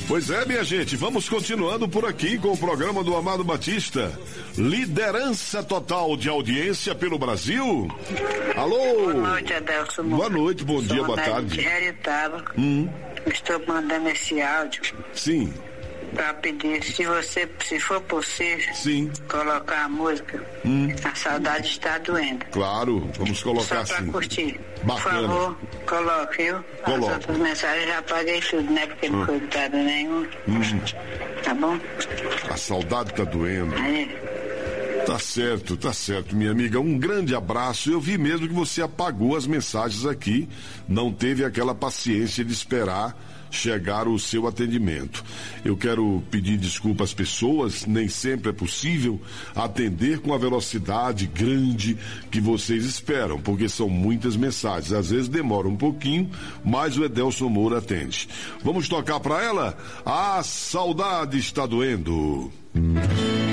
Pois é, minha gente, vamos continuando por aqui com o programa do Amado Batista. Liderança total de audiência pelo Brasil. Alô? Boa noite, Adelson. Boa noite, bom dia, boa tarde. Estou mandando esse áudio. Sim. Para pedir, se for possível, sim, colocar a música A Saudade Está Doendo. Claro, vamos colocar só pra sim. Curtir. Bacana. Por favor, coloque, viu? Coloque. As outras mensagens eu já apaguei tudo, né? Porque não foi dado nenhum. Tá bom? A saudade tá doendo. Aí. Tá certo, minha amiga. Um grande abraço. Eu vi mesmo que você apagou as mensagens aqui, não teve aquela paciência de esperar chegar o seu atendimento. Eu quero pedir desculpa às pessoas, nem sempre é possível atender com a velocidade grande que vocês esperam, porque são muitas mensagens. Às vezes demora um pouquinho, mas o Edelson Moura atende. Vamos tocar para ela? A Saudade Está Doendo.